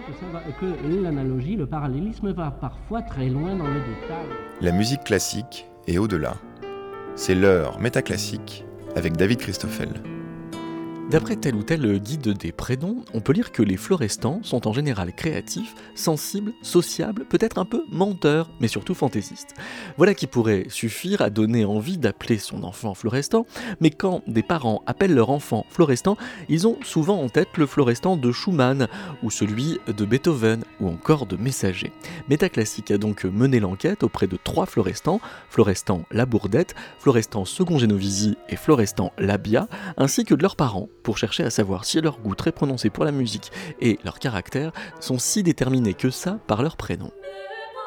que l'analogie, le parallélisme va parfois très loin dans le détail. La musique classique et au-delà. C'est l'heure métaclassique avec David Christoffel. D'après tel ou tel guide des prénoms, on peut lire que les Florestans sont en général créatifs, sensibles, sociables, peut-être un peu menteurs, mais surtout fantaisistes. Voilà qui pourrait suffire à donner envie d'appeler son enfant Florestan, mais quand des parents appellent leur enfant Florestan, ils ont souvent en tête le Florestan de Schumann, ou celui de Beethoven, ou encore de Messager. Métaclassique a donc mené l'enquête auprès de 3 Florestans, Florestan Labourdette, Florestan Second Genovisi et Florestan Labia, ainsi que de leurs parents, pour chercher à savoir si leur goût très prononcé pour la musique et leur caractère sont si déterminés que ça par leur prénom.